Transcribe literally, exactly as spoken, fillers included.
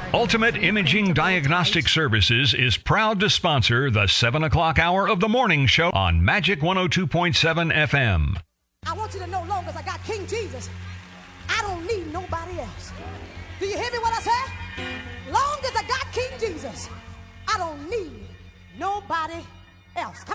Ultimate Imaging Diagnostic Services is proud to sponsor the seven o'clock hour of the morning show on Magic one oh two point seven F M. I want you to know, long as I got King Jesus, I don't need nobody else. Do you hear me what I say? Long as I got King Jesus, I don't need nobody else. Come